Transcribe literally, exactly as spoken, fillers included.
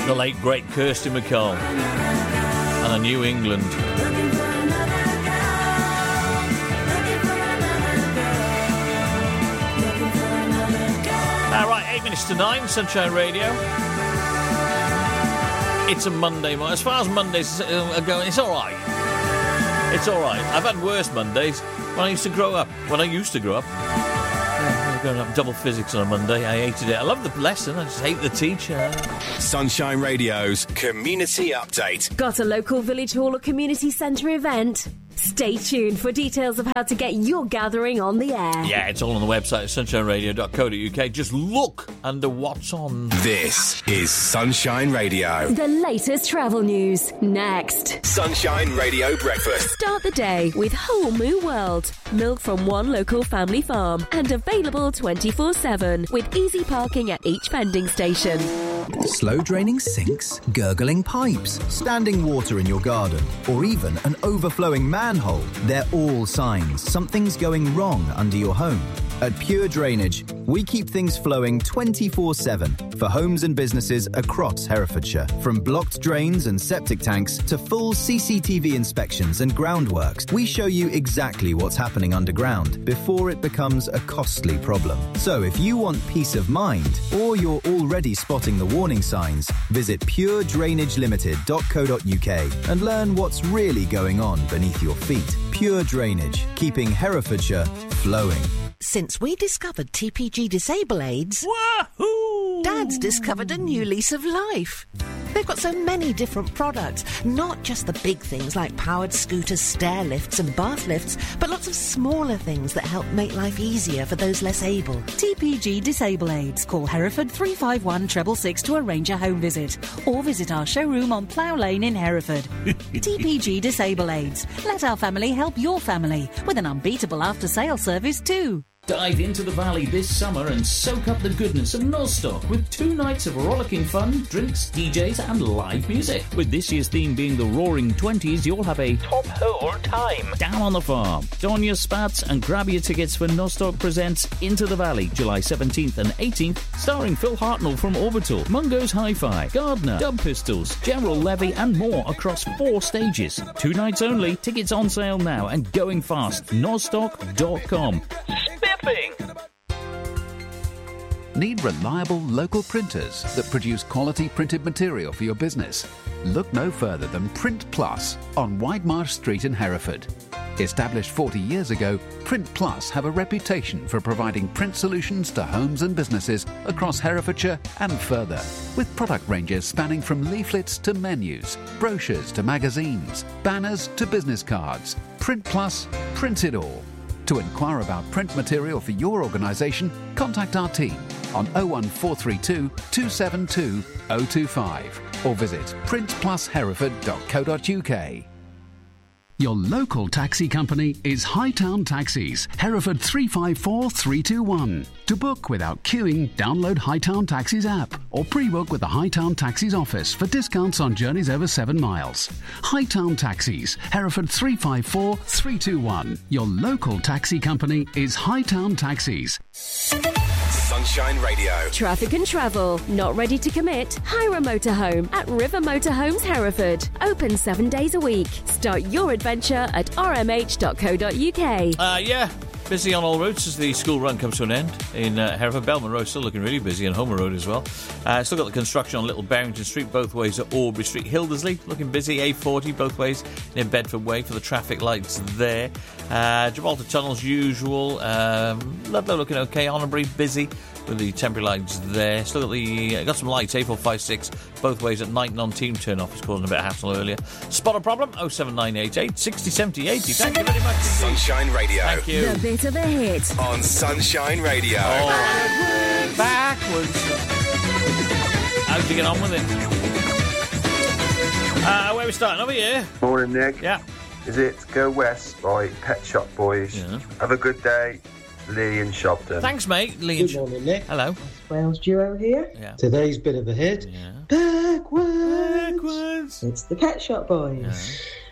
The late, great Kirsty MacColl. And a New England. All right, eight minutes to nine, Sunshine Radio. It's a Monday morning. As far as Mondays are going, it's all right. It's all right. I've had worse Mondays when I used to grow up. When I used to grow up. Yeah, going up double physics on a Monday. I hated it. I love the lesson. I just hate the teacher. Sunshine Radio's Community Update. Got a local village hall or community centre event? Stay tuned for details of how to get your gathering on the air. Yeah, it's all on the website, sunshine radio dot co dot uk. Just look under what's on. This is Sunshine Radio. The latest travel news, next. Sunshine Radio Breakfast. Start the day with Whole Moo World. Milk from one local family farm and available twenty-four seven with easy parking at each vending station. Slow-draining sinks, gurgling pipes, standing water in your garden, or even an overflowing manhole. They're all signs something's going wrong under your home. At Pure Drainage, we keep things flowing twenty-four seven for homes and businesses across Herefordshire. From blocked drains and septic tanks to full C C T V inspections and groundworks, we show you exactly what's happening underground before it becomes a costly problem. So if you want peace of mind, or you're already spotting the warning signs, visit pure drainage limited dot co dot uk and learn what's really going on beneath your feet. Pure Drainage, keeping Herefordshire flowing. Since we discovered T P G Disable Aids, Wahoo! Dad's discovered a new lease of life. They've got so many different products, not just the big things like powered scooters, stair lifts and bath lifts, but lots of smaller things that help make life easier for those less able. T P G Disable Aids. Call Hereford three five one six six six to arrange a home visit, or visit our showroom on Plough Lane in Hereford. T P G Disable Aids. Let our family help your family with an unbeatable after-sale service too. Dive into the valley this summer and soak up the goodness of Nostock with two nights of rollicking fun, drinks, D Js and live music. With this year's theme being the Roaring Twenties, you'll have a top hole time down on the farm. Don your spats and grab your tickets for Nostock Presents Into the Valley, July seventeenth and eighteenth, starring Phil Hartnell from Orbital, Mungo's Hi-Fi, Gardner, Dub Pistols, General Levy and more across four stages. Two nights only, tickets on sale now and going fast. nostock dot com. Need reliable local printers that produce quality printed material for your business? Look no further than Print Plus on Widemarsh Street in Hereford. Established forty years ago, Print Plus have a reputation for providing print solutions to homes and businesses across Herefordshire and further, with product ranges spanning from leaflets to menus, brochures to magazines, banners to business cards. Print Plus prints it all. To inquire about print material for your organisation, contact our team on oh one four three two, two seven two, oh two five or visit print plus hereford dot co dot uk. Your local taxi company is Hightown Taxis, Hereford three five four three two one. To book without queuing, download Hightown Taxis app or pre-book with the Hightown Taxis office for discounts on journeys over seven miles. Hightown Taxis, Hereford three five four three two one. Your local taxi company is Hightown Taxis. Sunshine Radio. Traffic and travel. Not ready to commit? Hire a motorhome at River Motorhomes Hereford. Open seven days a week. Start your adventure at r m h dot co dot uk. Uh, yeah, busy on all roads as the school run comes to an end in uh, Hereford. Belmont Road still looking really busy, and Homer Road as well. Uh, still got the construction on Little Barrington Street both ways at Aubrey Street. Hildersley looking busy, A forty both ways near Bedford Way for the traffic lights there. Uh, Gibraltar Tunnels usual. Um, Ludlow looking okay. Hononbury busy with the temporary lights there. Still got the uh, got some lights, A four five six both ways at Knighton on Team Turn Off. It's causing a bit of hassle earlier. Spot a problem? oh seven nine eight eight, six oh seven oh eighty. Thank you very much. Sunshine Radio. Thank you. The bit of a hit. On Sunshine Radio. All right. Backwards. How'd you get on with it? Uh, where are we starting? Over here. Morning, Nick. Yeah. Is it Go West by Pet Shop Boys? Yeah. Have a good day. Lee and Shopton. Thanks, mate. Lee Good and morning, Nick. Hello. Wales duo here. Yeah. Today's bit of a hit. Yeah. Backwards. Backwards. It's the Pet Shop Boys. Yeah.